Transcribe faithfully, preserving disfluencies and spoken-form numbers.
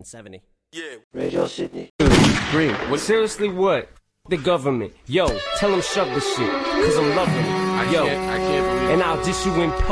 seventy. Yeah. Radio Sydney. Green. What? Seriously, what? The government. Yo, tell them shove the shit, cause I'm loving it. I Yo, can't, I can't believe and I'll dish you in